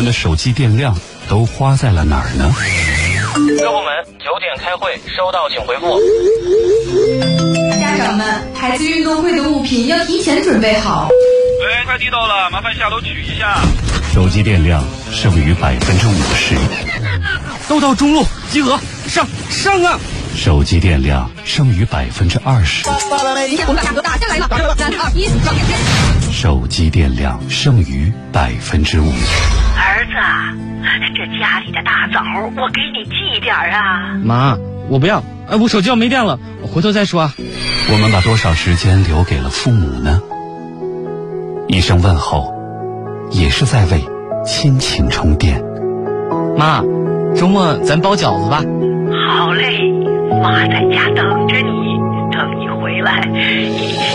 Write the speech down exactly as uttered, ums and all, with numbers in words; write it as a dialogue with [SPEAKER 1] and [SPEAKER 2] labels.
[SPEAKER 1] 的手机电量都花在了哪儿呢？
[SPEAKER 2] 各部门九点开会，收到请回复。
[SPEAKER 3] 家长们，孩子运动会的物品要提前准备好。
[SPEAKER 4] 喂，快递到了，麻烦下楼取一下。
[SPEAKER 1] 手机电量剩余百分之五十。
[SPEAKER 5] 都到中路，集合，上上啊！
[SPEAKER 1] 手机电量剩余百分之二十。
[SPEAKER 3] 今天我们把价格打下来了，三二一，上点天。
[SPEAKER 1] 手机电量剩余百分之五。
[SPEAKER 6] 儿子，这家里的大枣我给你寄点啊。
[SPEAKER 5] 妈，我不要，哎，我手机要没电了，我回头再说啊。
[SPEAKER 1] 我们把多少时间留给了父母呢？一声问候，也是在为亲情充电。
[SPEAKER 5] 妈，周末咱包饺子吧。
[SPEAKER 6] 好嘞，妈在家等着你，等你回来一起